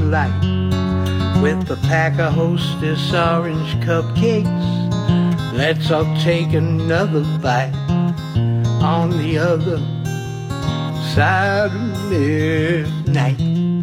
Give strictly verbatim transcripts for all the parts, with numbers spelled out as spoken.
light with a pack of Hostess orange cupcakes. Let's all take another bite on the other side of midnight.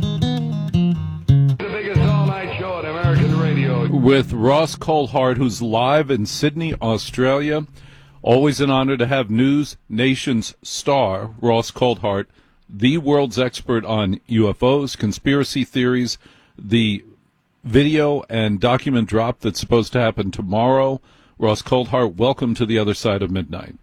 The biggest all-night show on American radio. With Ross Coulthart, who's live in Sydney, Australia. Always an honor to have News Nation's star, Ross Coulthart, the world's expert on U F Os, conspiracy theories, the video and document drop that's supposed to happen tomorrow. Ross Coulthart, welcome to the other side of midnight.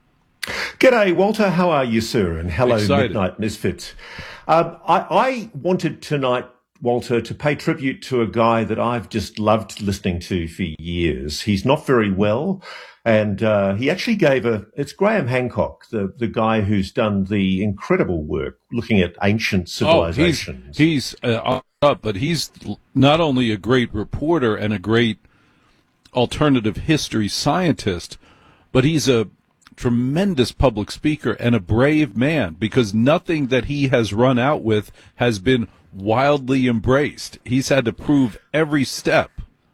G'day, Walter. How are you, sir? And hello, Excited. Midnight Misfits. Um, I, I wanted tonight, Walter, to pay tribute to a guy that I've just loved listening to for years. He's not very well, and uh, he actually gave a, it's Graham Hancock, the, the guy who's done the incredible work looking at ancient civilizations. Oh, he's, he's uh, up, but he's not only a great reporter and a great alternative history scientist, but he's a tremendous public speaker and a brave man, because nothing that he has run out with has been wildly embraced. He's had to prove every step.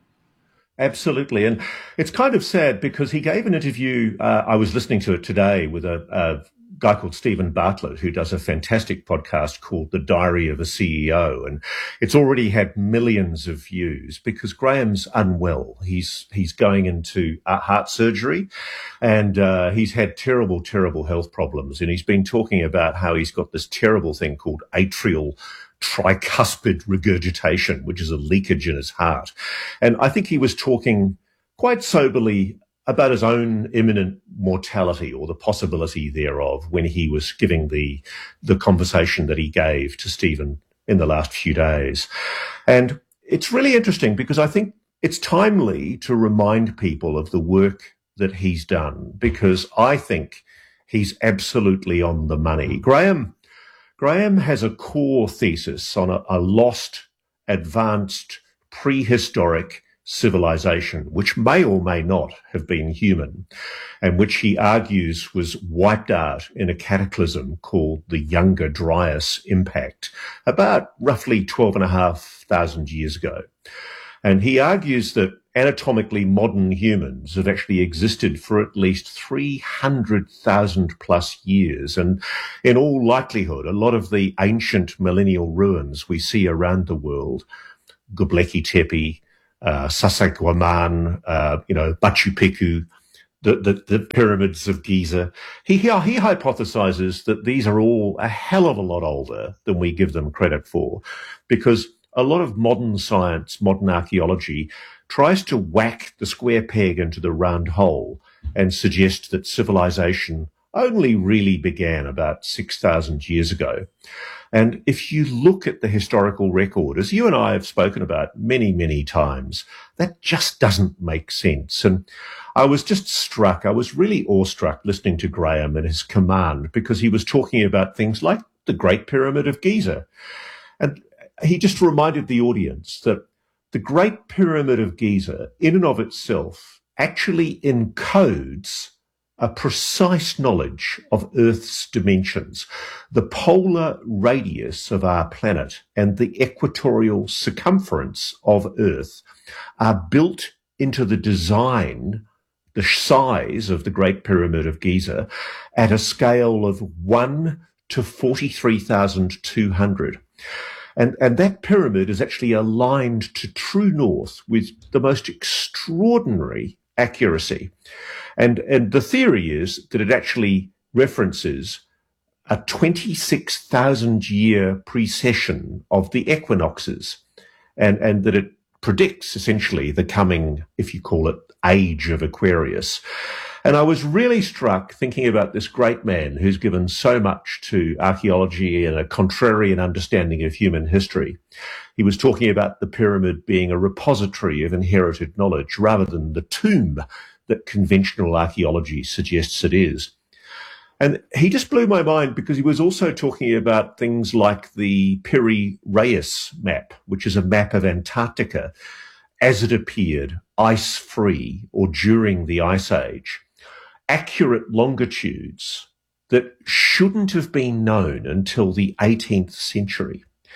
Absolutely. And it's kind of sad because he gave an interview, uh, I was listening to it today with a, a guy called Stephen Bartlett, who does a fantastic podcast called The Diary of a C E O. And it's already had millions of views because Graham's unwell. He's, he's going into uh, heart surgery, and uh, he's had terrible, terrible health problems. And he's been talking about how he's got this terrible thing called atrial tricuspid regurgitation, which is a leakage in his heart. And I think he was talking quite soberly about his own imminent mortality, or the possibility thereof, when he was giving the the conversation that he gave to Stephen in the last few days. And it's really interesting because I think it's timely to remind people of the work that he's done, because I think he's absolutely on the money. Graham Graham has a core thesis on a, a lost, advanced, prehistoric civilization, which may or may not have been human, and which he argues was wiped out in a cataclysm called the Younger Dryas impact, about roughly twelve and a half thousand years ago. And he argues that anatomically modern humans have actually existed for at least three hundred thousand plus years. And in all likelihood, a lot of the ancient millennial ruins we see around the world, Göbekli Tepe, uh, Sacsayhuaman, uh, you know, Machu Picchu, the, the, the pyramids of Giza, he, he, he hypothesizes that these are all a hell of a lot older than we give them credit for, because a lot of modern science, modern archaeology, tries to whack the square peg into the round hole and suggest that civilization only really began about six thousand years ago. And if you look at the historical record, as you and I have spoken about many, many times, that just doesn't make sense. And I was just struck, I was really awestruck listening to Graham and his command, because he was talking about things like the Great Pyramid of Giza. And he just reminded the audience that the Great Pyramid of Giza, in and of itself, actually encodes a precise knowledge of Earth's dimensions. The polar radius of our planet and the equatorial circumference of Earth are built into the design, the size of the Great Pyramid of Giza, at a scale of one to forty-three thousand two hundred. And, and that pyramid is actually aligned to true north with the most extraordinary accuracy. And, and the theory is that it actually references a twenty-six thousand year precession of the equinoxes, and, and that it predicts essentially the coming, if you call it, age of Aquarius. And I was really struck thinking about this great man who's given so much to archaeology and a contrarian understanding of human history. He was talking about the pyramid being a repository of inherited knowledge rather than the tomb that conventional archaeology suggests it is. And he just blew my mind because he was also talking about things like the Piri-Reis map, which is a map of Antarctica as it appeared ice-free or during the Ice Age. Accurate longitudes that shouldn't have been known until the eighteenth century.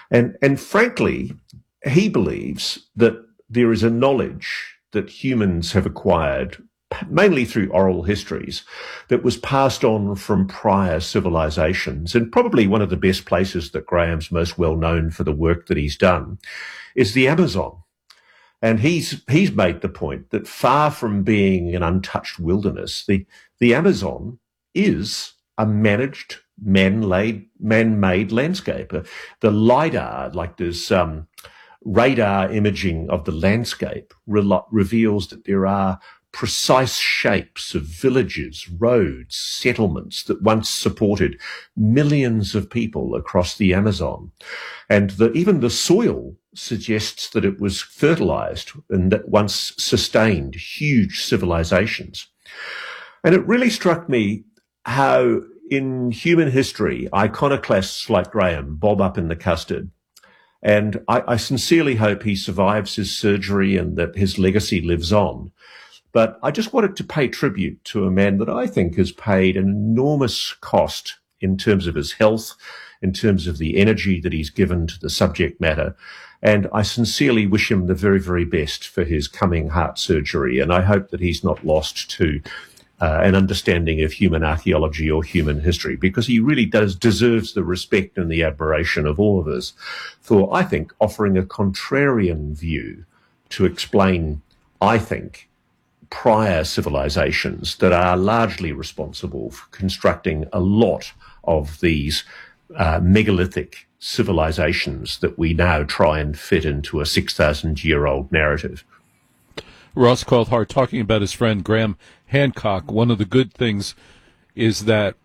And, and frankly, he believes that there is a knowledge that humans have acquired, mainly through oral histories, that was passed on from prior civilizations. And probably one of the best places that Graham's most well known for the work that he's done is the Amazon. And he's he's made the point that far from being an untouched wilderness, the, the Amazon is a managed, man-made, man-made landscape. Uh, the LiDAR, like there's um, radar imaging of the landscape, re- reveals that there are precise shapes of villages, roads, settlements that once supported millions of people across the Amazon. And the, even the soil suggests that it was fertilized and that once sustained huge civilizations. And it really struck me how in human history, iconoclasts like Graham bob up in the custard. And I, I sincerely hope he survives his surgery and that his legacy lives on. But I just wanted to pay tribute to a man that I think has paid an enormous cost in terms of his health, in terms of the energy that he's given to the subject matter. And I sincerely wish him the very, very best for his coming heart surgery. And I hope that he's not lost to uh, an understanding of human archaeology or human history, because he really does deserves the respect and the admiration of all of us for, I think, offering a contrarian view to explain, I think, prior civilizations that are largely responsible for constructing a lot of these uh, megalithic civilizations that we now try and fit into a six thousand year old narrative. Ross Coulthart talking about his friend Graham Hancock. One of the good things is that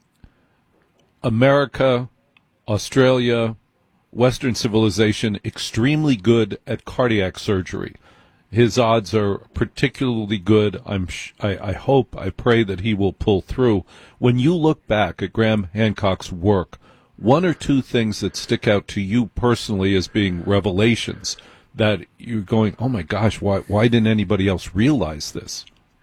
America, Australia, Western civilization, extremely good at cardiac surgery. His odds are particularly good. I'm, sh- I, I hope, I pray that he will pull through. When you look back at Graham Hancock's work, one or two things that stick out to you personally as being revelations that you're going, oh my gosh, why why didn't anybody else realize this?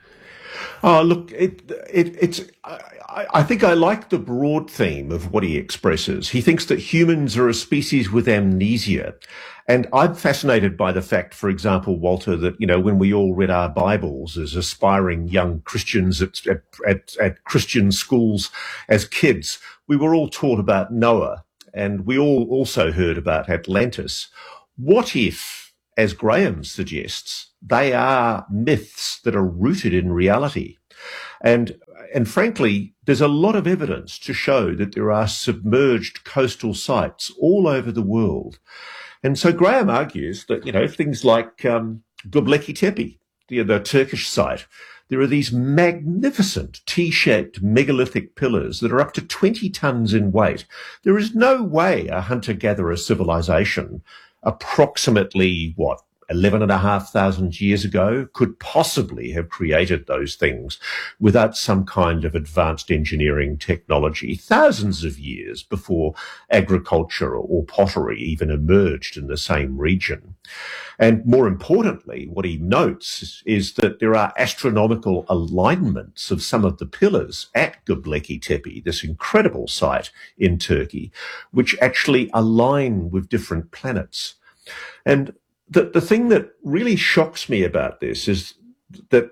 Oh, look, it, it, it's. I, I think I like the broad theme of what he expresses. He thinks that humans are a species with amnesia. And I'm fascinated by the fact, for example, Walter, that, you know, when we all read our Bibles as aspiring young Christians at, at, at, at Christian schools as kids, we were all taught about Noah, and we all also heard about Atlantis. What if, as Graham suggests, they are myths that are rooted in reality? And And frankly, there's a lot of evidence to show that there are submerged coastal sites all over the world. And so Graham argues that, you know, things like um, Göbekli Tepe, the, the Turkish site, there are these magnificent T-shaped megalithic pillars that are up to twenty tons in weight. There is no way a hunter-gatherer civilization approximately, what, eleven and a half thousand years ago could possibly have created those things without some kind of advanced engineering technology, thousands of years before agriculture or pottery even emerged in the same region. And more importantly, what he notes is, is that there are astronomical alignments of some of the pillars at Göbekli Tepe, this incredible site in Turkey, which actually align with different planets. And The, the thing that really shocks me about this is that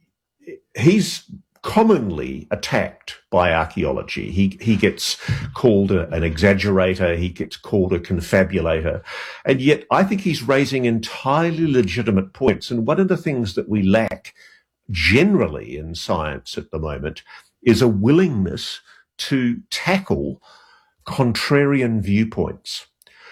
he's commonly attacked by archaeology. He, he gets called a, an exaggerator. He gets called a confabulator. And yet I think he's raising entirely legitimate points. And one of the things that we lack generally in science at the moment is a willingness to tackle contrarian viewpoints.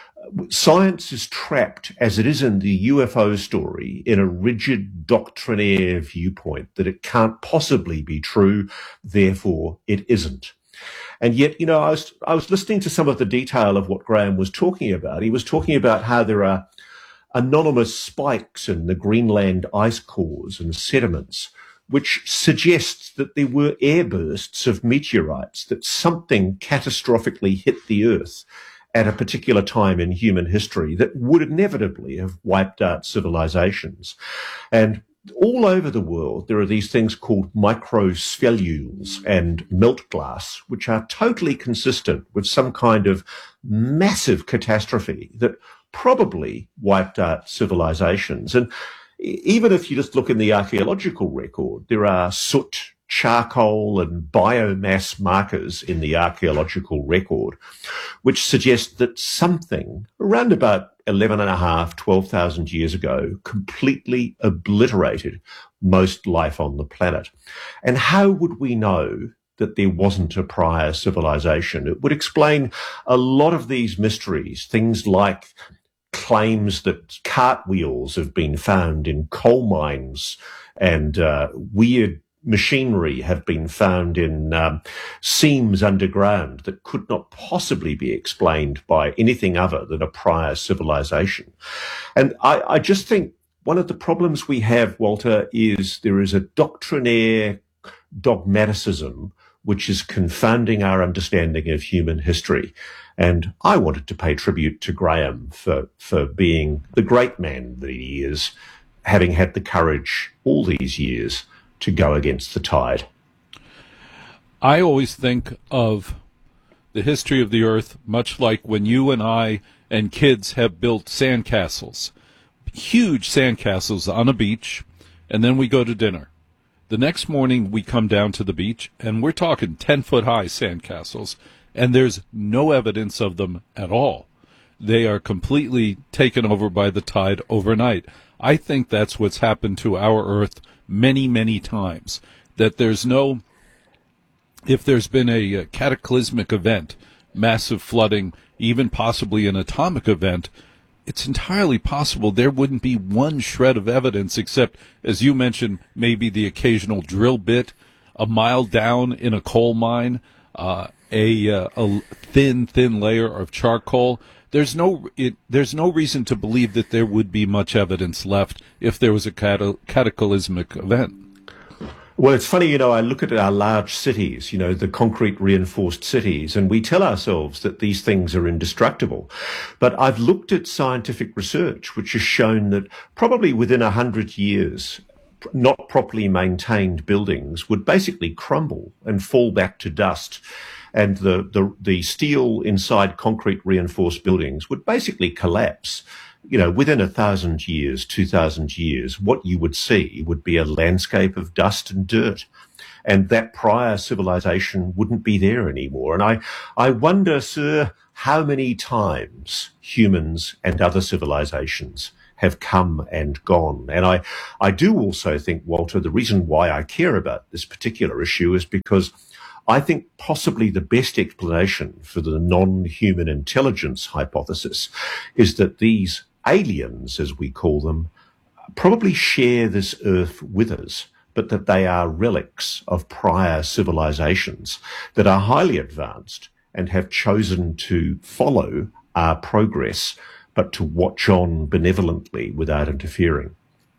Science is trapped, as it is in the U F O story, in a rigid doctrinaire viewpoint that it can't possibly be true, therefore it isn't. And yet, you know, I was, I was listening to some of the detail of what Graham was talking about. He was talking about how there are anonymous spikes in the Greenland ice cores and sediments, which suggests that there were airbursts of meteorites, that something catastrophically hit the Earth at a particular time in human history that would inevitably have wiped out civilizations. And all over the world, there are these things called microspherules and melt glass, which are totally consistent with some kind of massive catastrophe that probably wiped out civilizations. And even if you just look in the archaeological record, there are soot, charcoal and biomass markers in the archaeological record, which suggest that something around about eleven and a half, twelve thousand years ago completely obliterated most life on the planet. And how would we know that there wasn't a prior civilization? It would explain a lot of these mysteries, things like claims that cartwheels have been found in coal mines and uh, weird machinery have been found in um, seams underground that could not possibly be explained by anything other than a prior civilization. And I, I just think one of the problems we have, Walter, is there is a doctrinaire dogmaticism which is confounding our understanding of human history. And I wanted to pay tribute to Graham for, for being the great man that he is, having had the courage all these years to go against the tide. I always think of the history of the earth much like when you and I and kids have built sandcastles, huge sandcastles on a beach, and then we go to dinner. The next morning we come down to the beach, and we're talking ten-foot-high sandcastles, and there's no evidence of them at all. They are completely taken over by the tide overnight. I think that's what's happened to our earth many, many times, that there's no, if there's been a, a cataclysmic event, massive flooding, even possibly an atomic event, it's entirely possible there wouldn't be one shred of evidence except, as you mentioned, maybe the occasional drill bit, a mile down in a coal mine, uh, a, uh, a thin, thin layer of charcoal. There's no it, there's no reason to believe that there would be much evidence left if there was a cata- cataclysmic event. Well, it's funny, you know, I look at our large cities, you know, the concrete reinforced cities, and we tell ourselves that these things are indestructible. But I've looked at scientific research, which has shown that probably within a hundred years, not properly maintained buildings would basically crumble and fall back to dust. And the, the, the steel inside concrete reinforced buildings would basically collapse. You know, within a thousand years, two thousand years, what you would see would be a landscape of dust and dirt. And that prior civilization wouldn't be there anymore. And I, I wonder, sir, how many times humans and other civilizations have come and gone. And I, I do also think, Walter, the reason why I care about this particular issue is because I think possibly the best explanation for the non-human intelligence hypothesis is that these aliens, as we call them, probably share this earth with us, but that they are relics of prior civilizations that are highly advanced and have chosen to follow our progress, but to watch on benevolently without interfering.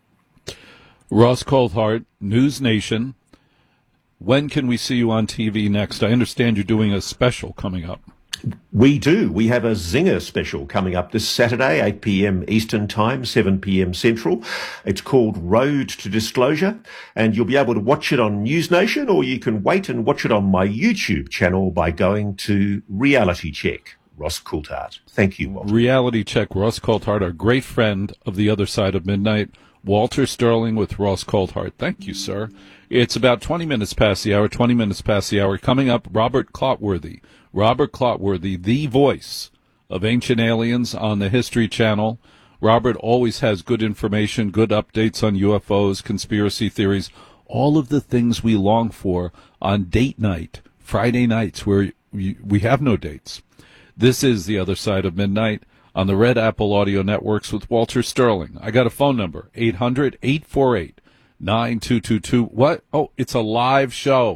Ross Coulthart, News Nation. When can we see you on T V next? I understand you're doing a special coming up. We do. We have a zinger special coming up this Saturday, eight p.m. Eastern Time, seven p.m. Central. It's called Road to Disclosure, and you'll be able to watch it on News Nation, or you can wait and watch it on my YouTube channel by going to Reality Check, Ross Coulthart. Thank you, Walter. Reality Check, Ross Coulthart, our great friend of the other side of midnight. Walter Sterling with Ross Coulthart. Thank you, sir. It's about twenty minutes past the hour, twenty minutes past the hour. Coming up, Robert Clotworthy. Robert Clotworthy, the voice of Ancient Aliens on the History Channel. Robert always has good information, good updates on U F Os, conspiracy theories, all of the things we long for on date night, Friday nights where we have no dates. This is The Other Side of Midnight on the Red Apple Audio Networks with Walter Sterling. I got a phone number, eight hundred, eight four eight, nine two two two. What? Oh, it's a live show.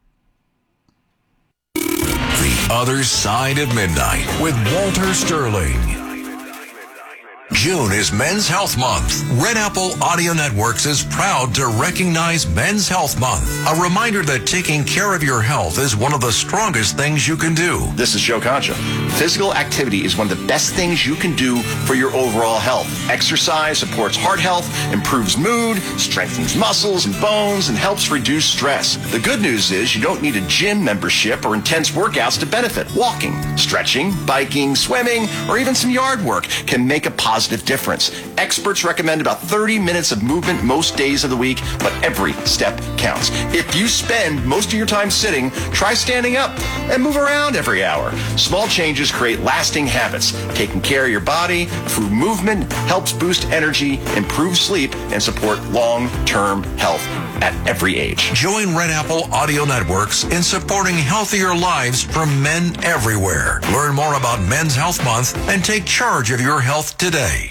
The Other Side of Midnight with Walter Sterling. June is Men's Health Month. Red Apple Audio Networks is proud to recognize Men's Health Month. A reminder that taking care of your health is one of the strongest things you can do. This is Joe Concha. Physical activity is one of the best things you can do for your overall health. Exercise supports heart health, improves mood, strengthens muscles and bones, and helps reduce stress. The good news is you don't need a gym membership or intense workouts to benefit. Walking, stretching, biking, swimming, or even some yard work can make a positive difference. Experts recommend about thirty minutes of movement most days of the week, but every step counts. If you spend most of your time sitting, try standing up and move around every hour. Small changes create lasting habits. Taking care of your body through movement helps boost energy, improve sleep, and support long-term health at every age. Join Red Apple Audio Networks in supporting healthier lives for men everywhere. Learn more about Men's Health Month and take charge of your health today.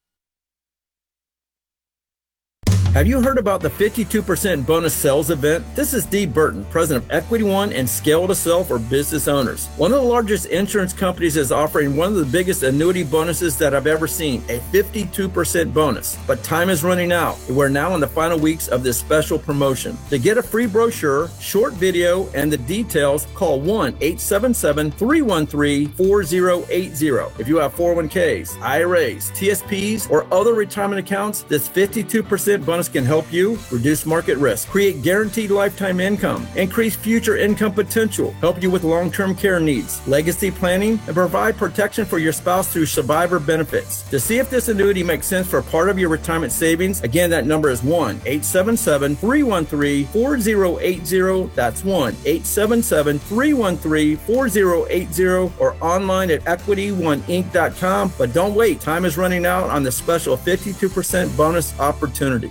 Have you heard about the fifty-two percent bonus sales event? This is Dee Burton, president of Equity One and Scale to Sell for business owners. One of the largest insurance companies is offering one of the biggest annuity bonuses that I've ever seen, a fifty-two percent bonus. But time is running out. We're now in the final weeks of this special promotion. To get a free brochure, short video, and the details, call one eight seven seven, three one three, four zero eight zero. If you have four oh one k's, I R As, T S Ps, or other retirement accounts, this fifty-two percent bonus can help you reduce market risk, create guaranteed lifetime income, increase future income potential, help you with long-term care needs, legacy planning, and provide protection for your spouse through survivor benefits. To see if this annuity makes sense for part of your retirement savings, again, that number is one eight seven seven, three one three, four zero eight zero. That's one eight seven seven, three one three, four zero eight zero, or online at equity one inc dot com. But don't wait. Time is running out on the special fifty-two percent bonus opportunity.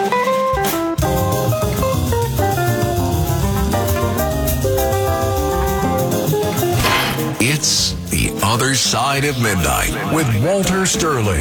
It's The Other Side of Midnight with Walter Sterling.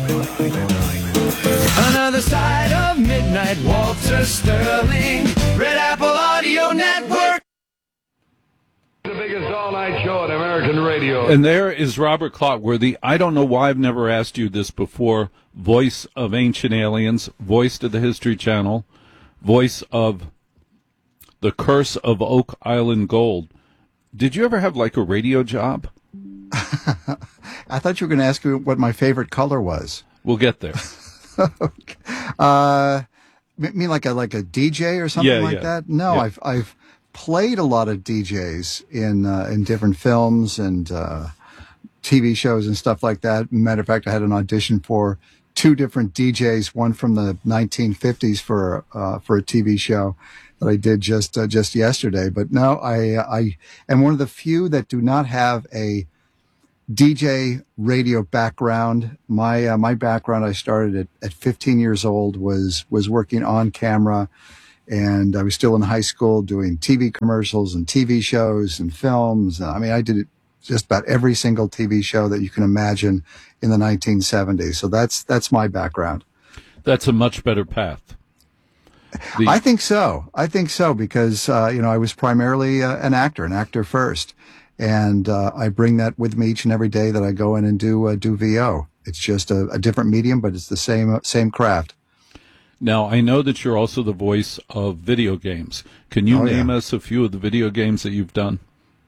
Another side of midnight, Walter Sterling, Red Apple Audio Network. The biggest all-night show on American radio. And there is Robert Clotworthy. I don't know why I've never asked you this before. Voice of Ancient Aliens, voice to the History Channel, voice of The Curse of Oak Island Gold. Did you ever have like a radio job? I thought you were going to ask me what my favorite color was. We'll get there. Okay. Uh, you mean like a like a D J or something Yeah, like yeah. that? No, Yeah. I've I've played a lot of D Js in uh, in different films and uh, T V shows and stuff like that. Matter of fact, I had an audition for two different D Js, one from the nineteen fifties for uh, for a T V show that I did just uh, just yesterday. But no, I I am one of the few that do not have a D J radio background. My uh, my background, I started at, at fifteen years old, was was working on camera, and I was still in high school doing T V commercials and T V shows and films. I mean, I did just about every single T V show that you can imagine in the nineteen seventies. So that's that's my background. That's a much better path. The- I think so. I think so because uh, you know I was primarily uh, an actor, an actor first. And uh, I bring that with me each and every day that I go in and do uh, do V O. It's just a, a different medium, but it's the same uh, same craft. Now, I know that you're also the voice of video games. Can you Oh, name yeah. us a few of the video games that you've done?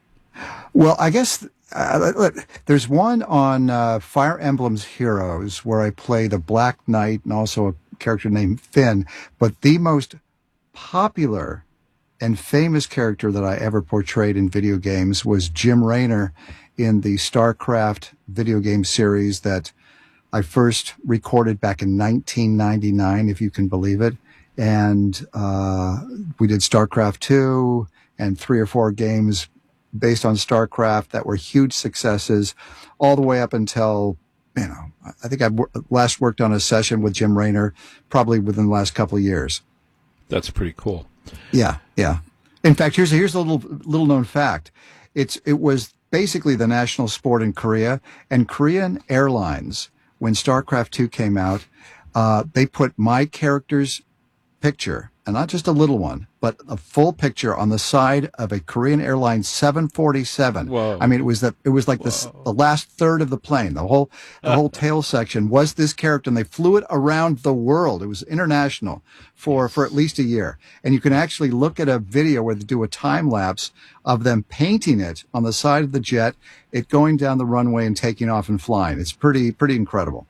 Well, I guess uh, look, there's one on uh, Fire Emblem's Heroes where I play the Black Knight and also a character named Finn. But the most popular and famous character that I ever portrayed in video games was Jim Raynor in the StarCraft video game series that I first recorded back in nineteen ninety-nine, if you can believe it. And uh, we did StarCraft two and three or four games based on StarCraft that were huge successes all the way up until, you know, I think I last worked on a session with Jim Raynor probably within the last couple of years. That's pretty cool. Yeah, yeah. In fact, here's a, here's a little little known fact. It's it was basically the national sport in Korea, and Korean Airlines, when StarCraft two came out, uh, they put my character's picture and not just a little one, but a full picture on the side of a Korean Airlines seven forty-seven. Whoa. I mean, it was the it was like the the last third of the plane. The whole the whole tail section was this character, and they flew it around the world. It was international for for at least a year. And you can actually look at a video where they do a time lapse of them painting it on the side of the jet, it going down the runway and taking off and flying. It's pretty pretty incredible.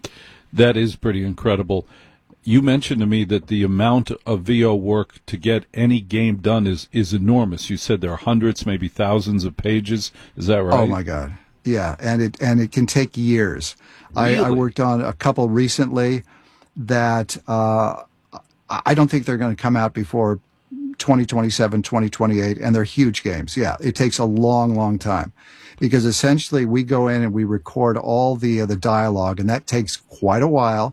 That is pretty incredible. You mentioned to me that the amount of V O work to get any game done is, is enormous. You said there are hundreds, maybe thousands of pages. Is that right? Oh my God. Yeah. And it, and it can take years. Really? I, I worked on a couple recently that, uh, I don't think they're going to come out before twenty twenty-seven, twenty twenty-eight. And they're huge games. Yeah. It takes a long, long time because essentially we go in and we record all the, uh, the dialogue, and that takes quite a while.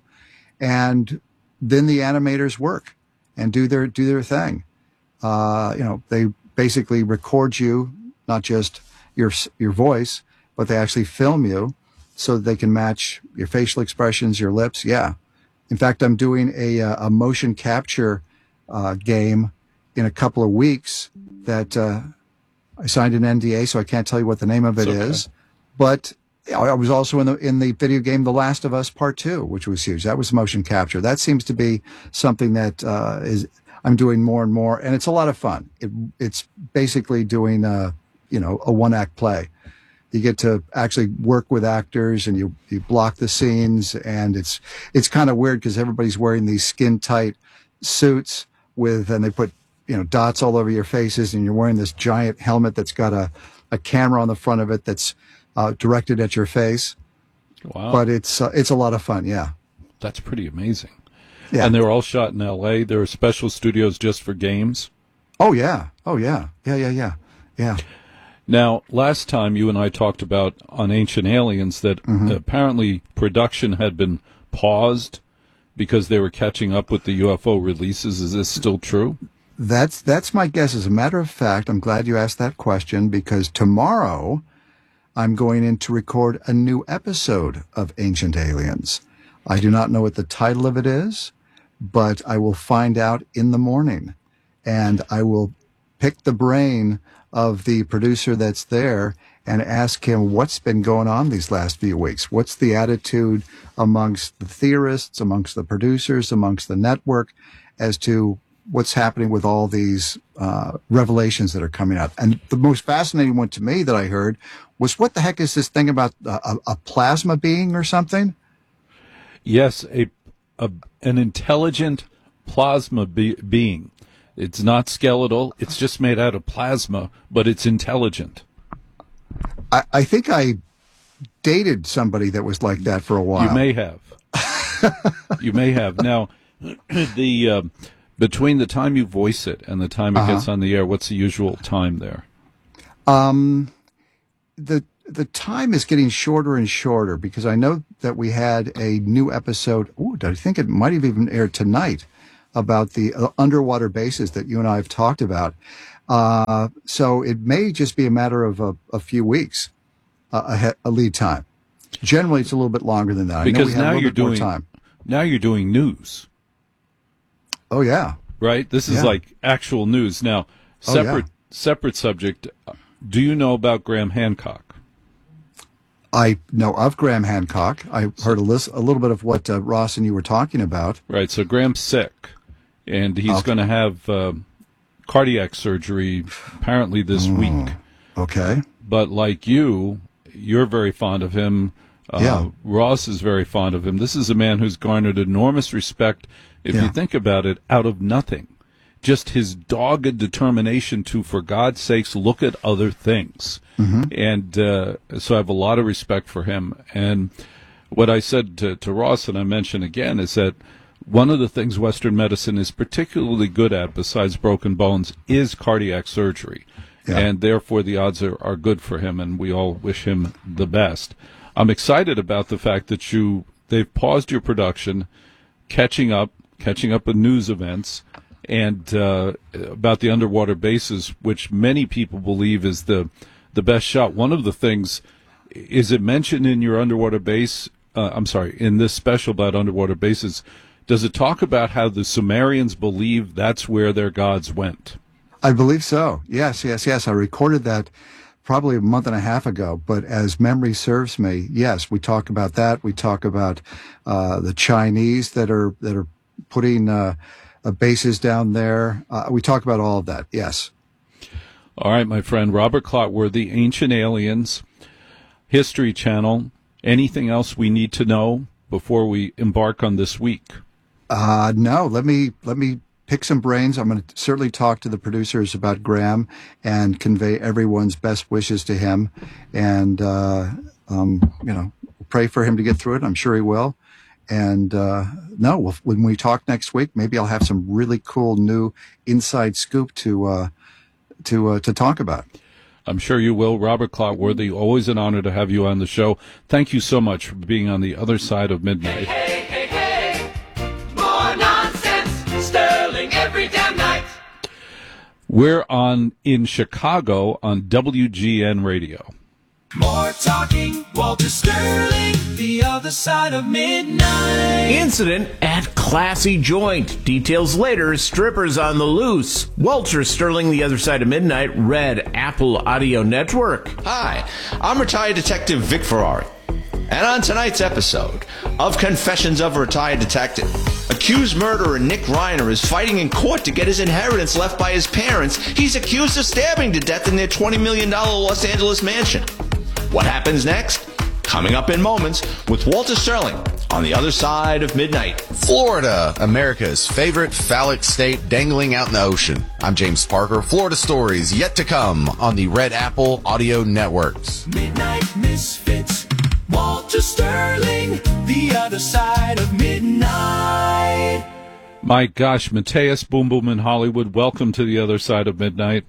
And then the animators work and do their do their thing. Uh, you know, they basically record you, not just your your voice, but they actually film you so that they can match your facial expressions, your lips. Yeah. In fact, I'm doing a a motion capture uh, game in a couple of weeks that uh, I signed an N D A, so I can't tell you what the name of it It's okay. is, but I was also in the in the video game The Last of Us Part Two, which was huge. That was motion capture. That seems to be something that uh, is I'm doing more and more, and it's a lot of fun. It, it's basically doing a, you know a one act play. You get to actually work with actors, and you you block the scenes, and it's it's kind of weird because everybody's wearing these skin tight suits with, and they put you know dots all over your faces, and you're wearing this giant helmet that's got a a camera on the front of it that's Uh, directed at your face. Wow. But it's uh, it's a lot of fun, yeah. That's pretty amazing. Yeah. And they were all shot in L A. There are special studios just for games. Oh, yeah. Oh, yeah. Yeah, yeah, yeah. Yeah. Now, last time you and I talked about on Ancient Aliens that Mm-hmm. apparently production had been paused because they were catching up with the U F O releases. Is this still true? That's that's my guess. As a matter of fact, I'm glad you asked that question because tomorrow I'm going in to record a new episode of Ancient Aliens. I do not know what the title of it is, but I will find out in the morning. And I will pick the brain of the producer that's there and ask him what's been going on these last few weeks. What's the attitude amongst the theorists, amongst the producers, amongst the network as to what's happening with all these uh, revelations that are coming out. And the most fascinating one to me that I heard was, what the heck is this thing about a, a plasma being or something? Yes, a, a an intelligent plasma be- being. It's not skeletal. It's just made out of plasma, but it's intelligent. I, I think I dated somebody that was like that for a while. You may have. You may have. Now, the uh, between the time you voice it and the time it Uh-huh. gets on the air, what's the usual time there? Um, the the time is getting shorter and shorter because I know that we had a new episode. Ooh, I think it might have even aired tonight about the uh, underwater bases that you and I have talked about. Uh, so it may just be a matter of a, a few weeks, uh, a, he- a lead time. Generally, it's a little bit longer than that. I know Because we have a now little you're bit more doing time. now you're doing news, Oh yeah, right? This is Yeah. like actual news. Now, Oh, separate yeah. separate subject. Do you know about Graham Hancock? I know of Graham Hancock. I heard a, list, a little bit of what uh, Ross and you were talking about. Right. So Graham's sick, and he's Okay. going to have uh, cardiac surgery apparently this Mm. week. Okay. But like you, you're very fond of him. Uh, Yeah. Ross is very fond of him. This is a man who's garnered enormous respect, if Yeah. you think about it, out of nothing. Just his dogged determination to, for God's sakes, look at other things. Mm-hmm. And uh, so I have a lot of respect for him. And what I said to, to Ross, and I mention again, is that one of the things Western medicine is particularly good at, besides broken bones, is cardiac surgery. Yeah. And therefore the odds are, are good for him, and we all wish him the best. I'm excited about the fact that you they've paused your production, catching up, catching up with news events, and uh, about the underwater bases, which many people believe is the the best shot. One of the things, is it mentioned in your underwater base? Uh, I'm sorry, in this special about underwater bases, Does it talk about how the Sumerians believe that's where their gods went? I believe so. Yes, yes, yes. I recorded that probably a month and a half ago, but as memory serves me, yes, we talk about that. We talk about uh, the Chinese that are that are putting uh, uh, bases down there. Uh, we talk about all of that. Yes. All right, my friend Robert Clotworthy, Ancient Aliens, History Channel. Anything else we need to know before we embark on this week? Uh, no, let me let me pick some brains. I'm going to certainly talk to the producers about Graham and convey everyone's best wishes to him, and uh, um, you know, pray for him to get through it. I'm sure he will. And uh, no, we'll, when we talk next week, maybe I'll have some really cool new inside scoop to uh, to uh, to talk about. I'm sure you will. Robert Clotworthy, always an honor to have you on the show. Thank you so much for being on the other side of midnight. Hey, hey, hey, more nonsense, Sterling every damn night. We're on in Chicago on W G N Radio. More talking, Walter Sterling, the other side of midnight. Incident at Classy Joint. Details later. Strippers on the loose. Walter Sterling, the other side of midnight. Red Apple Audio Network. Hi, I'm retired detective Vic Ferrari. And on tonight's episode of Confessions of a Retired Detective, accused murderer Nick Reiner is fighting in court to get his inheritance left by his parents he's accused of stabbing to death in their twenty million dollars Los Angeles mansion. What happens next? Coming up in moments with Walter Sterling on the other side of midnight. Florida, America's favorite phallic state dangling out in the ocean. I'm James Parker. Florida stories yet to come on the Red Apple Audio Networks. Midnight Misfits, Walter Sterling, the other side of midnight. My gosh, Mateus Boom Boom in Hollywood, welcome to the other side of midnight.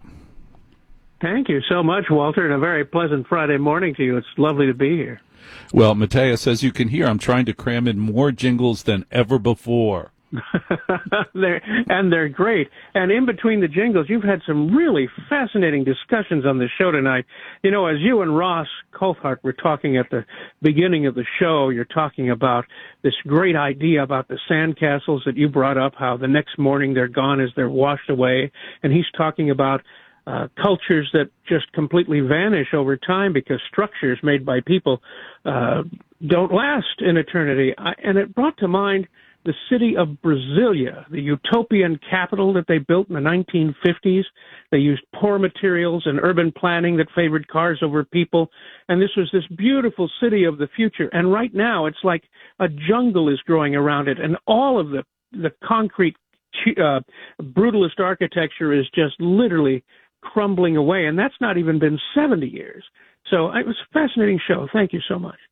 Thank you so much, Walter, and a very pleasant Friday morning to you. It's lovely to be here. Well, Mateus, as you can hear, I'm trying to cram in more jingles than ever before. they're, and they're great. And in between the jingles, you've had some really fascinating discussions on the show tonight. You know, as you and Ross Coulthart were talking at the beginning of the show, you're talking about this great idea about the sandcastles that you brought up, how the next morning they're gone as they're washed away. And he's talking about Uh, cultures that just completely vanish over time because structures made by people uh, don't last in eternity. I, and it brought to mind the city of Brasilia, the utopian capital that they built in the nineteen fifties. They used poor materials and urban planning that favored cars over people. And this was this beautiful city of the future. And right now it's like a jungle is growing around it, and all of the, the concrete uh, brutalist architecture is just literally crumbling away, and that's not even been seventy years. So it was a fascinating show. Thank you so much.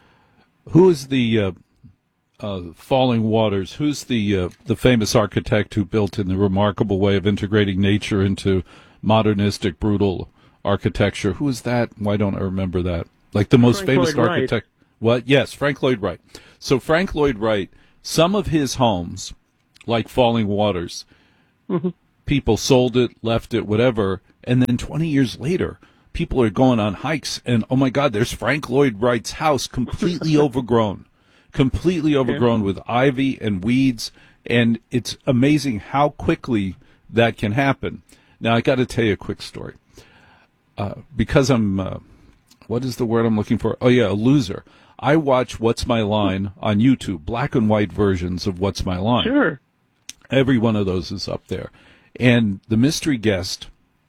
Who is the uh, uh, Falling Waters? Who's the uh, the famous architect who built in the remarkable way of integrating nature into modernistic, brutal architecture? Who is that? Why don't I remember that? Like the most Frank famous Lloyd architect. What? Yes, Frank Lloyd Wright. So Frank Lloyd Wright, some of his homes, like Falling Waters, mm-hmm. people sold it, left it, whatever, and then twenty years later, people are going on hikes, and oh my God, there's Frank Lloyd Wright's house completely overgrown, completely overgrown yeah. with ivy and weeds, and it's amazing how quickly that can happen. Now, I got to tell you a quick story. Uh, because I'm, uh, what is the word I'm looking for? Oh, yeah, a loser. I watch What's My Line on YouTube, black and white versions of What's My Line. Sure. Every one of those is up there. And the mystery guest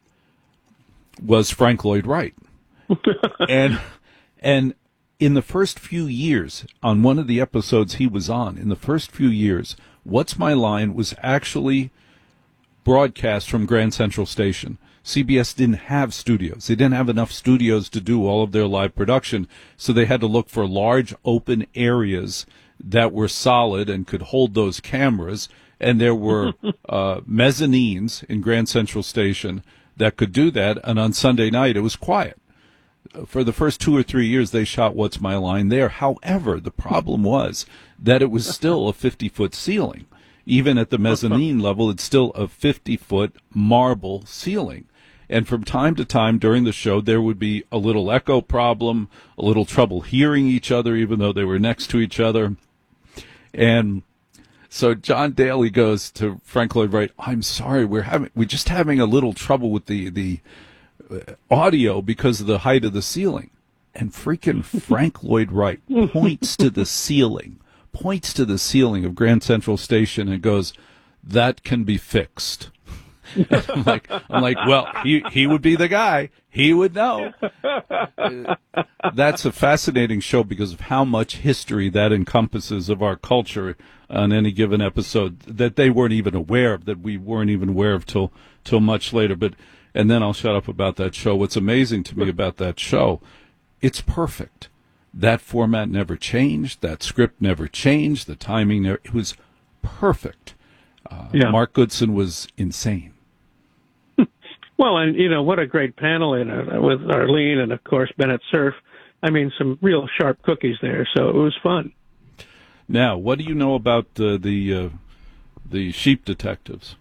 was Frank Lloyd Wright. and and in the first few years, on one of the episodes he was on, in the first few years, What's My Line was actually broadcast from Grand Central Station. C B S didn't have studios. They didn't have enough studios to do all of their live production, so they had to look for large open areas that were solid and could hold those cameras. And there were uh, mezzanines in Grand Central Station that could do that. And on Sunday night, it was quiet. For the first two or three years, they shot What's My Line there. However, the problem was that it was still a fifty-foot ceiling. Even at the mezzanine level, it's still a fifty-foot marble ceiling. And from time to time during the show, there would be a little echo problem, a little trouble hearing each other, even though they were next to each other. And So John Daly goes to Frank Lloyd Wright, I'm sorry, we're having we're just having a little trouble with the the audio because of the height of the ceiling. And freaking Frank Lloyd Wright points to the ceiling, points to the ceiling of Grand Central Station and goes, that can be fixed. I'm like, I'm like, well, he he would be the guy. He would know. That's a fascinating show because of how much history that encompasses of our culture on any given episode that they weren't even aware of, that we weren't even aware of till till much later. But and then I'll shut up about that show. What's amazing to me about that show, it's perfect. That format never changed. That script never changed. The timing, never, it was perfect. Uh, yeah. Mark Goodson was insane. Well, and, you know, what a great panel in it with Arlene and, of course, Bennett Cerf. I mean, some real sharp cookies there, so it was fun. Now, what do you know about uh, the uh, the Sheep Detectives?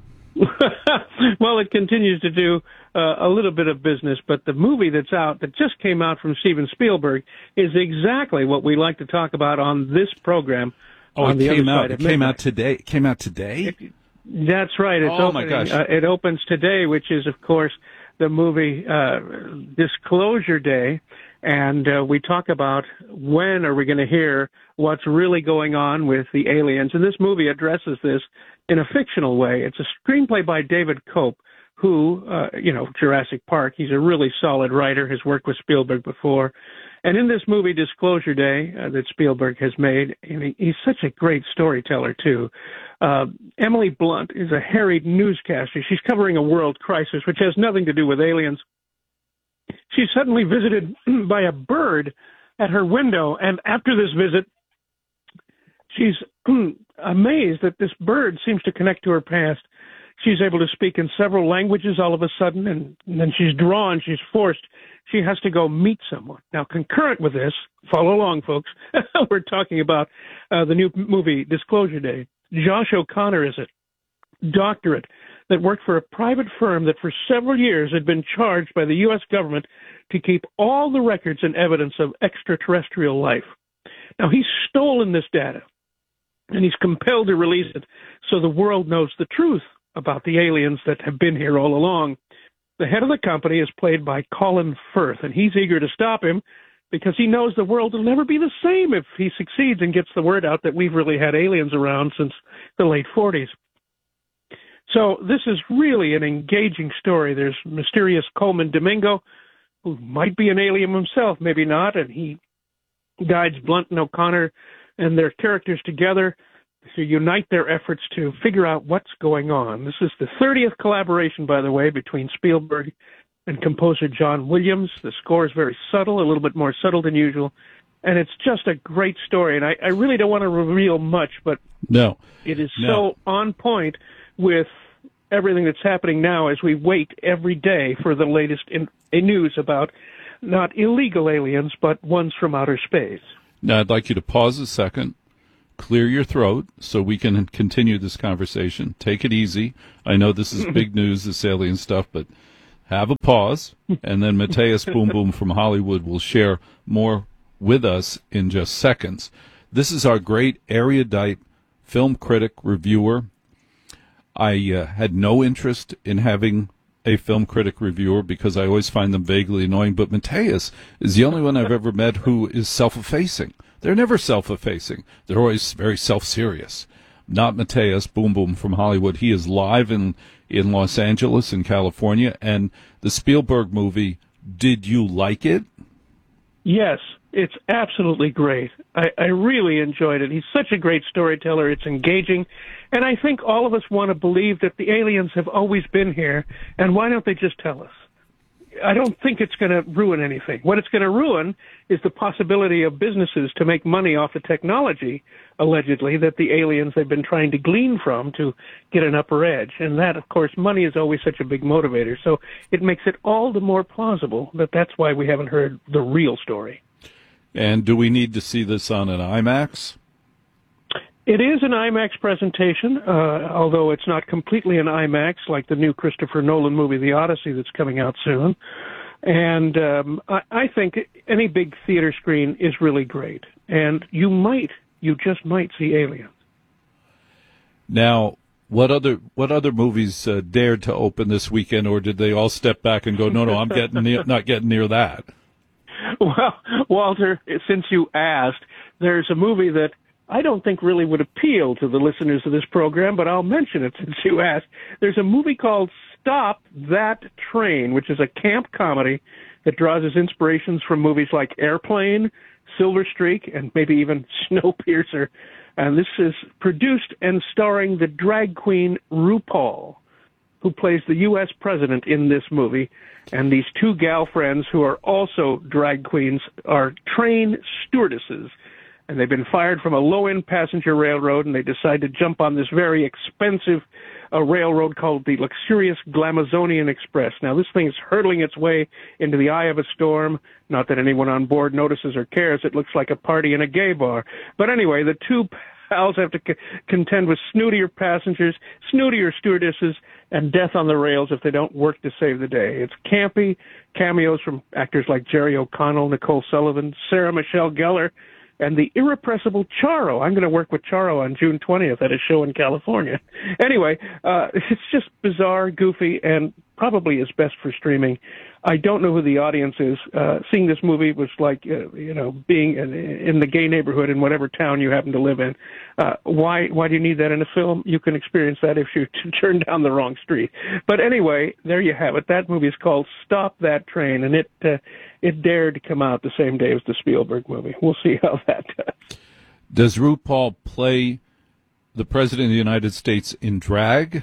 Well, it continues to do uh, a little bit of business, but the movie that's out, that just came out from Steven Spielberg, is exactly what we like to talk about on this program. Oh, on it the came other out. side It of came midnight. out today. It came out today. It, That's right. It's oh, my opening, gosh. Uh, it opens today, which is, of course, the movie uh, Disclosure Day. And uh, we talk about when are we going to hear what's really going on with the aliens. And this movie addresses this in a fictional way. It's a screenplay by David Cope, who, uh, you know, Jurassic Park, he's a really solid writer, has worked with Spielberg before. And in this movie, Disclosure Day, uh, that Spielberg has made, and he, he's such a great storyteller, too. Uh, Emily Blunt is a harried newscaster. She's covering a world crisis, which has nothing to do with aliens. She's suddenly visited by a bird at her window, and after this visit, she's amazed that this bird seems to connect to her past. She's able to speak in several languages all of a sudden, and, and then she's drawn, she's forced. She has to go meet someone. Now, concurrent with this, follow along, folks, we're talking about uh, the new movie, Disclosure Day. Josh O'Connor is a doctorate that worked for a private firm that for several years had been charged by the U S government to keep all the records and evidence of extraterrestrial life. Now, he's stolen this data, and he's compelled to release it so the world knows the truth about the aliens that have been here all along. The head of the company is played by Colin Firth, and he's eager to stop him because he knows the world will never be the same if he succeeds and gets the word out that we've really had aliens around since the late forties. So this is really an engaging story. There's mysterious Coleman Domingo, who might be an alien himself, maybe not, and he guides Blunt and O'Connor and their characters together to unite their efforts to figure out what's going on. This is the thirtieth collaboration, by the way, between Spielberg and composer John Williams. The score is very subtle, a little bit more subtle than usual, and it's just a great story. And I, I really don't want to reveal much, but no, it is no. so on point with everything that's happening now as we wait every day for the latest in, in news about not illegal aliens, but ones from outer space. Now, I'd like you to pause a second, clear your throat so we can continue this conversation. Take it easy. I know this is big news, this alien stuff, but have a pause, and then Mateus Boom Boom from Hollywood will share more with us in just seconds. This is our great erudite film critic reviewer. I uh, had no interest in having a film critic reviewer because I always find them vaguely annoying, but Mateus is the only one I've ever met who is self-effacing. They're never self-effacing. They're always very self-serious. Not Mateus Boom Boom from Hollywood. He is live in, in Los Angeles in California. And the Spielberg movie, did you like it? Yes, it's absolutely great. I, I really enjoyed it. He's such a great storyteller. It's engaging. And I think all of us want to believe that the aliens have always been here. And why don't they just tell us? I don't think it's going to ruin anything. What it's going to ruin is the possibility of businesses to make money off the technology, allegedly, that the aliens have been trying to glean from to get an upper edge. And that, of course, money is always such a big motivator. So it makes it all the more plausible that that's why we haven't heard the real story. And do we need to see this on an IMAX? It is an IMAX presentation, uh, although it's not completely an IMAX like the new Christopher Nolan movie, The Odyssey, that's coming out soon. And um, I, I think any big theater screen is really great. And you might, you just might see aliens. Now, what other what other movies uh, dared to open this weekend, or did they all step back and go, no, no, I'm getting near, not getting near that? Well, Walter, since you asked, there's a movie that I don't think really would appeal to the listeners of this program, but I'll mention it since you asked. There's a movie called Stop That Train, which is a camp comedy that draws its inspirations from movies like Airplane, Silver Streak, and maybe even Snowpiercer. And this is produced and starring the drag queen RuPaul, who plays the U S president in this movie. And these two gal friends, who are also drag queens, are train stewardesses. And they've been fired from a low-end passenger railroad, and they decide to jump on this very expensive uh, railroad called the luxurious Glamazonian Express. Now, this thing is hurtling its way into the eye of a storm. Not that anyone on board notices or cares. It looks like a party in a gay bar. But anyway, the two pals have to c- contend with snootier passengers, snootier stewardesses, and death on the rails if they don't work to save the day. It's campy, cameos from actors like Jerry O'Connell, Nicole Sullivan, Sarah Michelle Gellar, and the irrepressible Charo. I'm going to work with Charo on June twentieth at a show in California. Anyway, uh, it's just bizarre, goofy, and probably is best for streaming. I don't know who the audience is. Uh, seeing this movie was like, uh, you know, being in, in the gay neighborhood in whatever town you happen to live in. Uh, why, why do you need that in a film? You can experience that if you turn down the wrong street. But anyway, there you have it. That movie is called Stop That Train, and it, uh, it dared to come out the same day as the Spielberg movie. We'll see how that does. Does RuPaul play the President of the United States in drag?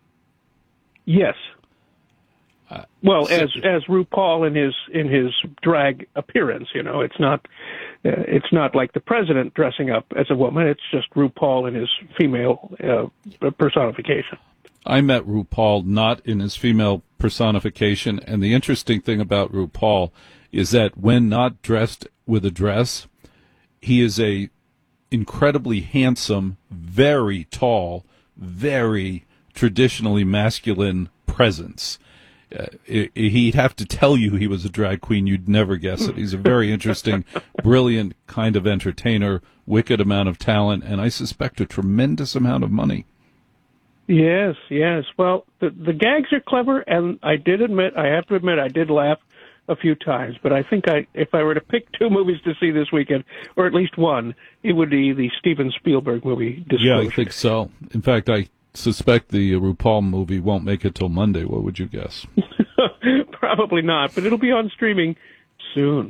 Yes. Uh, well, so, as as RuPaul in his in his drag appearance, you know, it's not uh, it's not like the president dressing up as a woman. It's just RuPaul in his female uh, personification. I met RuPaul not in his female personification, and the interesting thing about RuPaul is that when not dressed with a dress, he is a incredibly handsome, very tall, very traditionally masculine presence. Uh, he'd have to tell you he was a drag queen. You'd never guess it. He's a very interesting, brilliant kind of entertainer, wicked amount of talent, and I suspect a tremendous amount of money. Yes, yes. Well, the, the gags are clever, and I did admit, I have to admit, I did laugh a few times. But I think I, if I were to pick two movies to see this weekend, or at least one, it would be the Steven Spielberg movie, Disclosure. Yeah, I think so. In fact, I suspect the RuPaul movie won't make it till Monday. What would you guess? Probably not, but it'll be on streaming soon.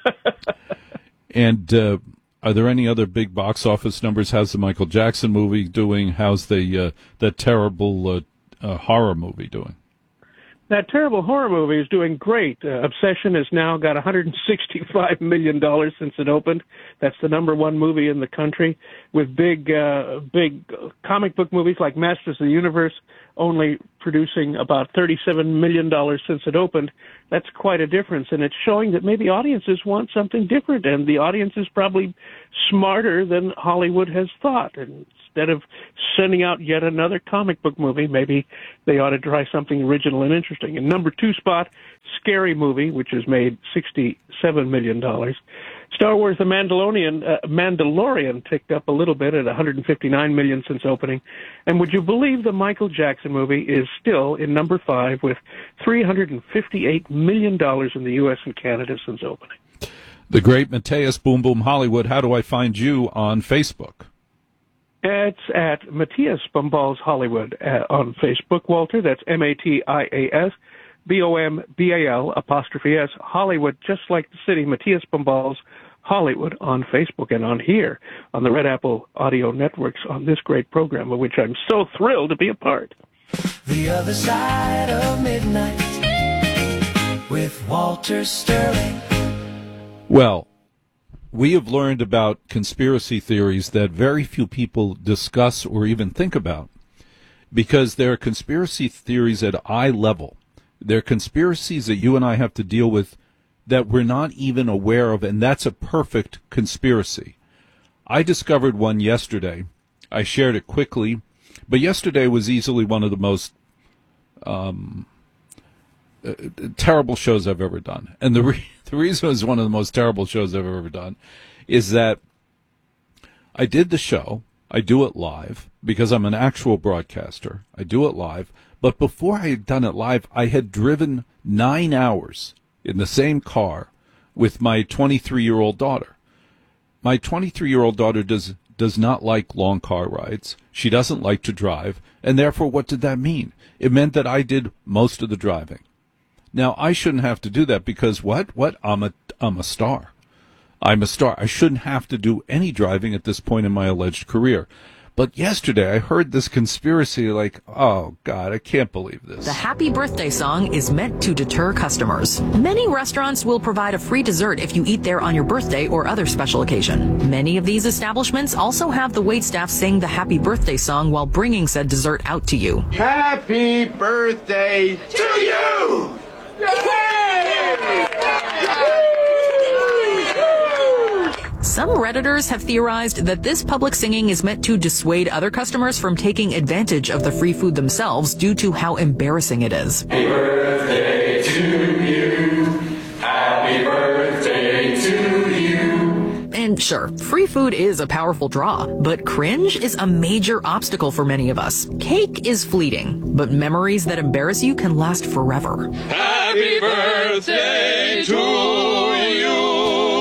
And uh, are there any other big box office numbers? How's the Michael Jackson movie doing? How's the uh, that terrible uh, uh, horror movie doing? That terrible horror movie is doing great. Uh, Obsession has now got one hundred sixty-five million dollars since it opened. That's the number one movie in the country, with big, uh, big comic book movies like Masters of the Universe only producing about thirty-seven million dollars since it opened. That's quite a difference, and it's showing that maybe audiences want something different, and the audience is probably smarter than Hollywood has thought. And instead of sending out yet another comic book movie, maybe they ought to try something original and interesting. In number two spot, Scary Movie, which has made sixty-seven million dollars. Star Wars The Mandalorian, uh, Mandalorian ticked up a little bit at one hundred fifty-nine million dollars since opening. And would you believe the Michael Jackson movie is still in number five with three hundred fifty-eight million dollars in the U S and Canada since opening. The great Matthias Boom Boom Hollywood. How do I find you on Facebook? It's at Matthias Bombals Hollywood uh, on Facebook, Walter. That's M A T I A S B O M B A L apostrophe S Hollywood, just like the city, Matthias Bombals Hollywood on Facebook, and on here on the Red Apple Audio Networks on this great program, of which I'm so thrilled to be a part. The Other Side of Midnight with Walter Sterling. Well, we have learned about conspiracy theories that very few people discuss or even think about, because there are conspiracy theories at eye level. There are conspiracies that you and I have to deal with that we're not even aware of, and that's a perfect conspiracy. I discovered one yesterday. I shared it quickly, but yesterday was easily one of the most um, uh, terrible shows I've ever done. And the re- the reason it was one of the most terrible shows I've ever done is that I did the show, I do it live because I'm an actual broadcaster. I do it live. But before I had done it live, I had driven nine hours in the same car with my twenty-three-year-old daughter. My twenty-three-year-old daughter does does not like long car rides. She doesn't like to drive. And therefore, what did that mean? It meant that I did most of the driving. Now, I shouldn't have to do that because what? What? I'm a, I'm a star. I'm a star. I shouldn't have to do any driving at this point in my alleged career. But yesterday I heard this conspiracy like, oh, God, I can't believe this. The Happy Birthday song is meant to deter customers. Many restaurants will provide a free dessert if you eat there on your birthday or other special occasion. Many of these establishments also have the waitstaff sing the Happy Birthday song while bringing said dessert out to you. Happy birthday to you! Some Redditors have theorized that this public singing is meant to dissuade other customers from taking advantage of the free food themselves due to how embarrassing it is. Happy birthday to you. Happy birthday to you. And sure, free food is a powerful draw, but cringe is a major obstacle for many of us. Cake is fleeting, but memories that embarrass you can last forever. Happy birthday to you.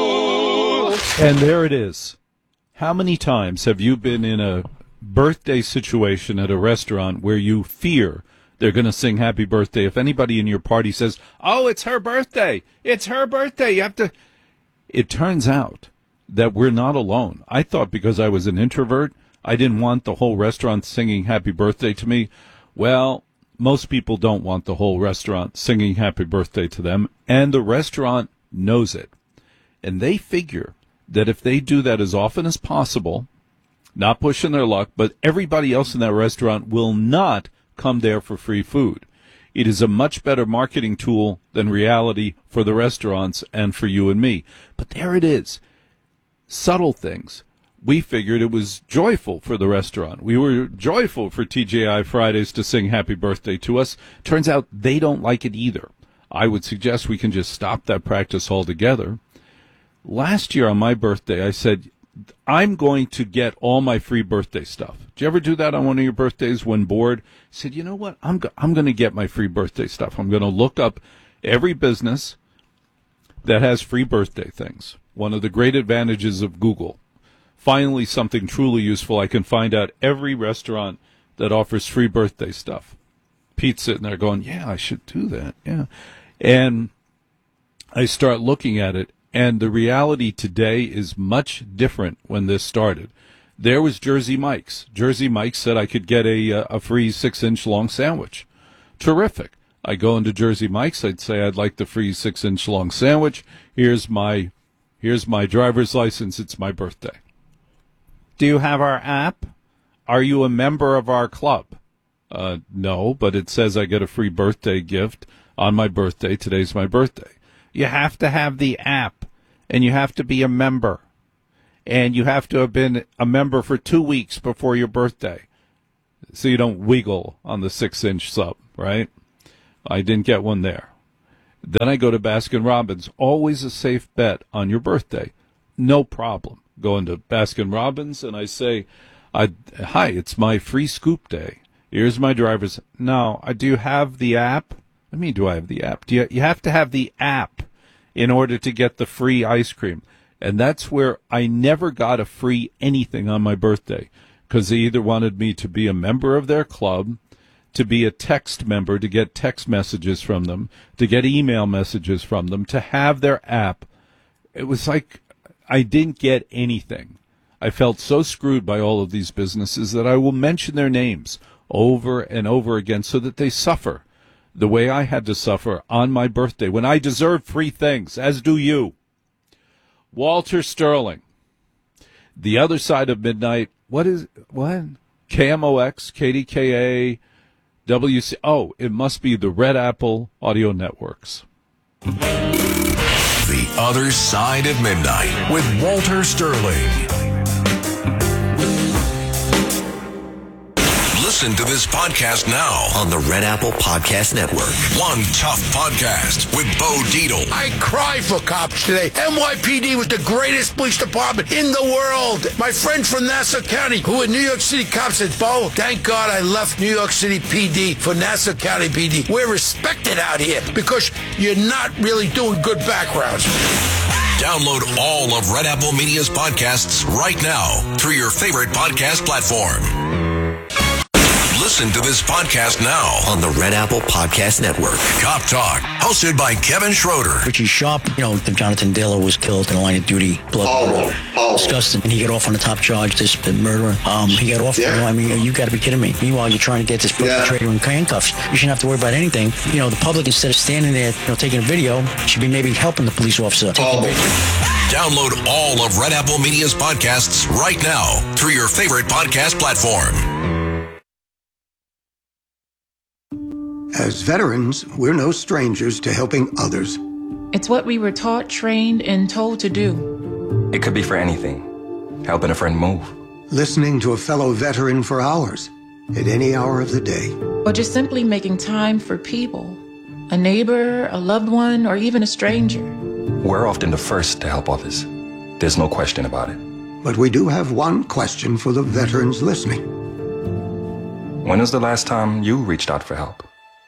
And there it is. How many times have you been in a birthday situation at a restaurant where you fear they're going to sing happy birthday? If anybody in your party says, oh, it's her birthday, it's her birthday, you have to... It turns out that we're not alone. I thought because I was an introvert, I didn't want the whole restaurant singing happy birthday to me. Well, most people don't want the whole restaurant singing happy birthday to them, and the restaurant knows it. And they figure that if they do that as often as possible, not pushing their luck, but everybody else in that restaurant will not come there for free food. It is a much better marketing tool than reality for the restaurants and for you and me. But there it is. Subtle things. We figured it was joyful for the restaurant. We were joyful for T G I Fridays to sing happy birthday to us. Turns out they don't like it either. I would suggest we can just stop that practice altogether. Last year on my birthday, I said, I'm going to get all my free birthday stuff. Did you ever do that on one of your birthdays when bored? I said, you know what? I'm go- I'm going to get my free birthday stuff. I'm going to look up every business that has free birthday things. One of the great advantages of Google. Finally, something truly useful. I can find out every restaurant that offers free birthday stuff. Pete's sitting there going, yeah, I should do that. Yeah. And I start looking at it. And the reality today is much different when this started. There was Jersey Mike's. Jersey Mike's said I could get a a free six-inch long sandwich. Terrific. I go into Jersey Mike's. I'd say I'd like the free six-inch long sandwich. Here's my here's my driver's license. It's my birthday. Do you have our app? Are you a member of our club? Uh, no, but it says I get a free birthday gift on my birthday. Today's my birthday. You have to have the app, and you have to be a member, and you have to have been a member for two weeks before your birthday, so you don't wiggle on the six-inch sub, right? I didn't get one there. Then I go to Baskin-Robbins. Always a safe bet on your birthday. No problem. Go into Baskin-Robbins, and I say, I, hi, it's my free scoop day. Here's my driver's. No, I do have the app. I mean, do I have the app? Do you, you have to have the app in order to get the free ice cream. And that's where I never got a free anything on my birthday, because they either wanted me to be a member of their club, to be a text member, to get text messages from them, to get email messages from them, to have their app. It was like I didn't get anything. I felt so screwed by all of these businesses that I will mention their names over and over again so that they suffer the way I had to suffer on my birthday when I deserve free things, as do you. Walter Sterling. The Other Side of Midnight. What is, what? K M O X, K D K A, W C. Oh, it must be the Red Apple Audio Networks. The Other Side of Midnight with Walter Sterling. Listen to this podcast now on the Red Apple Podcast Network. One Tough Podcast with Bo Dietl. I cry for cops today. N Y P D was the greatest police department in the world. My friend from Nassau County, who in New York City cops said, Bo, thank God I left New York City P D for Nassau County P D. We're respected out here because you're not really doing good backgrounds. Download all of Red Apple Media's podcasts right now through your favorite podcast platform. Listen to this podcast now on the Red Apple Podcast Network. Cop Talk, hosted by Kevin Schroeder. Richie Sharp, you know, Jonathan Diller was killed in the line of duty. Blood. Oh, oh. Disgusting. And he got off on the top charge, this the murderer. Um, he got off. Yeah. You know, I mean, you got to be kidding me. Meanwhile, you're trying to get this perpetrator yeah. in handcuffs. You shouldn't have to worry about anything. You know, the public, instead of standing there, you know, taking a video, should be maybe helping the police officer. Oh. Download all of Red Apple Media's podcasts right now through your favorite podcast platform. As veterans, we're no strangers to helping others. It's what we were taught, trained, and told to do. It could be for anything. Helping a friend move. Listening to a fellow veteran for hours, at any hour of the day. Or just simply making time for people. A neighbor, a loved one, or even a stranger. We're often the first to help others. There's no question about it. But we do have one question for the veterans listening. When was the last time you reached out for help?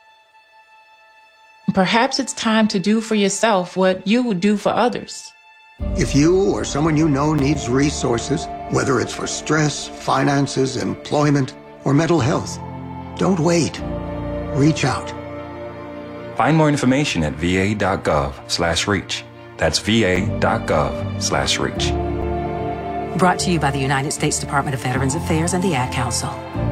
Perhaps it's time to do for yourself what you would do for others. If you or someone you know needs resources, whether it's for stress, finances, employment, or mental health, don't wait. Reach out. Find more information at va.gov slash reach. That's va.gov slash reach. Brought to you by the United States Department of Veterans Affairs and the Ad Council.